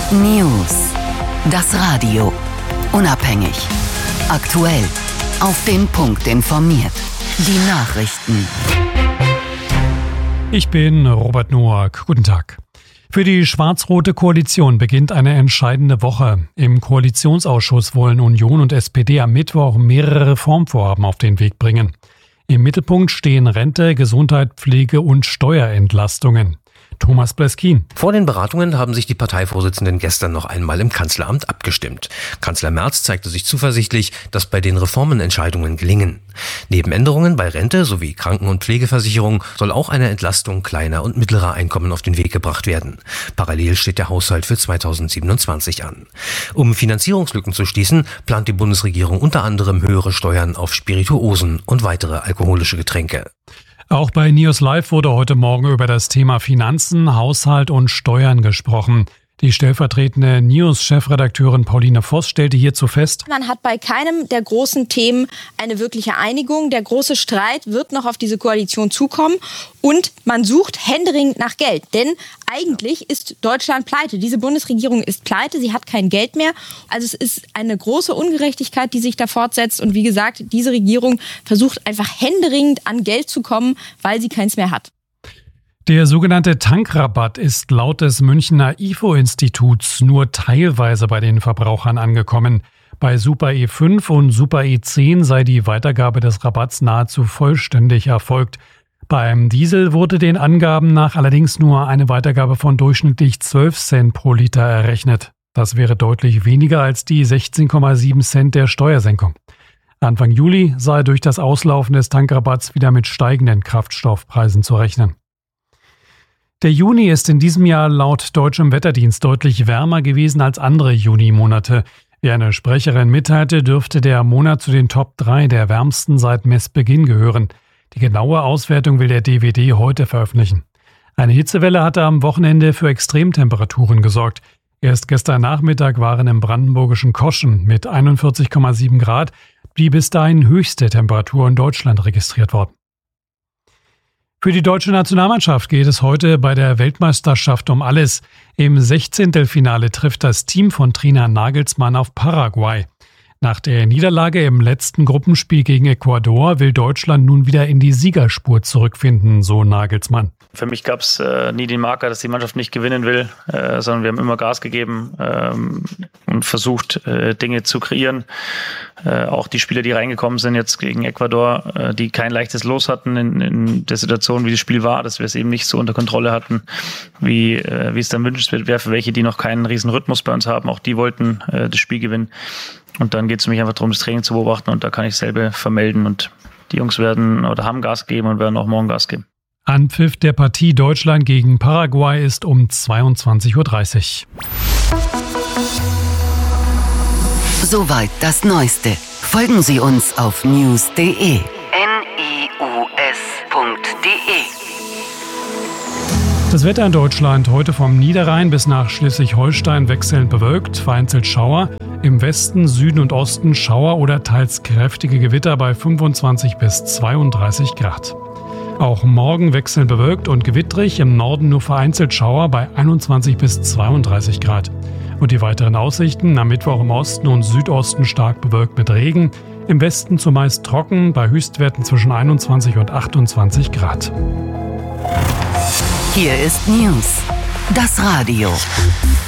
News. Das Radio. Unabhängig. Aktuell. Auf den Punkt informiert. Die Nachrichten. Ich bin Robert Noack. Guten Tag. Für die schwarz-rote Koalition beginnt eine entscheidende Woche. Im Koalitionsausschuss wollen Union und SPD am Mittwoch mehrere Reformvorhaben auf den Weg bringen. Im Mittelpunkt stehen Rente, Gesundheit, Pflege und Steuerentlastungen. Thomas Bleskin. Vor den Beratungen haben sich die Parteivorsitzenden gestern noch einmal im Kanzleramt abgestimmt. Kanzler Merz zeigte sich zuversichtlich, dass bei den Reformen Entscheidungen gelingen. Neben Änderungen bei Rente sowie Kranken- und Pflegeversicherung soll auch eine Entlastung kleiner und mittlerer Einkommen auf den Weg gebracht werden. Parallel steht der Haushalt für 2027 an. Um Finanzierungslücken zu schließen, plant die Bundesregierung unter anderem höhere Steuern auf Spirituosen und weitere alkoholische Getränke. Auch bei News Live wurde heute Morgen über das Thema Finanzen, Haushalt und Steuern gesprochen. Die stellvertretende News-Chefredakteurin Pauline Voss stellte hierzu fest: Man hat bei keinem der großen Themen eine wirkliche Einigung. Der große Streit wird noch auf diese Koalition zukommen und man sucht händeringend nach Geld. Denn eigentlich ist Deutschland pleite. Diese Bundesregierung ist pleite, sie hat kein Geld mehr. Also es ist eine große Ungerechtigkeit, die sich da fortsetzt. Und wie gesagt, diese Regierung versucht einfach händeringend an Geld zu kommen, weil sie keins mehr hat. Der sogenannte Tankrabatt ist laut des Münchner IFO-Instituts nur teilweise bei den Verbrauchern angekommen. Bei Super E5 und Super E10 sei die Weitergabe des Rabatts nahezu vollständig erfolgt. Beim Diesel wurde den Angaben nach allerdings nur eine Weitergabe von durchschnittlich 12 Cent pro Liter errechnet. Das wäre deutlich weniger als die 16,7 Cent der Steuersenkung. Anfang Juli sei durch das Auslaufen des Tankrabatts wieder mit steigenden Kraftstoffpreisen zu rechnen. Der Juni ist in diesem Jahr laut deutschem Wetterdienst deutlich wärmer gewesen als andere Junimonate. Wie eine Sprecherin mitteilte, dürfte der Monat zu den Top 3 der wärmsten seit Messbeginn gehören. Die genaue Auswertung will der DWD heute veröffentlichen. Eine Hitzewelle hatte am Wochenende für Extremtemperaturen gesorgt. Erst gestern Nachmittag waren im brandenburgischen Koschen mit 41,7 Grad die bis dahin höchste Temperatur in Deutschland registriert worden. Für die deutsche Nationalmannschaft geht es heute bei der Weltmeisterschaft um alles. Im 16. Finale trifft das Team von Trainer Nagelsmann auf Paraguay. Nach der Niederlage im letzten Gruppenspiel gegen Ecuador will Deutschland nun wieder in die Siegerspur zurückfinden, so Nagelsmann. Für mich gab es nie den Marker, dass die Mannschaft nicht gewinnen will, sondern wir haben immer Gas gegeben und versucht, Dinge zu kreieren. Auch die Spieler, die reingekommen sind jetzt gegen Ecuador, die kein leichtes Los hatten in der Situation, wie das Spiel war, dass wir es eben nicht so unter Kontrolle hatten, wie es dann wünschenswert wäre für welche, die noch keinen riesen Rhythmus bei uns haben. Auch die wollten das Spiel gewinnen. Und dann geht es für mich einfach darum, das Training zu beobachten und da kann ich selber vermelden. Und die Jungs haben Gas gegeben und werden auch morgen Gas geben. Anpfiff der Partie Deutschland gegen Paraguay ist um 22:30 Uhr. Soweit das Neueste. Folgen Sie uns auf news.de. news.de. Das Wetter in Deutschland heute vom Niederrhein bis nach Schleswig-Holstein wechselnd bewölkt, vereinzelt Schauer. Im Westen, Süden und Osten Schauer oder teils kräftige Gewitter bei 25 bis 32 Grad. Auch morgen wechselnd bewölkt und gewittrig, im Norden nur vereinzelt Schauer bei 21 bis 32 Grad. Und die weiteren Aussichten: am Mittwoch im Osten und Südosten stark bewölkt mit Regen, im Westen zumeist trocken, bei Höchstwerten zwischen 21 und 28 Grad. Hier ist News. Das Radio.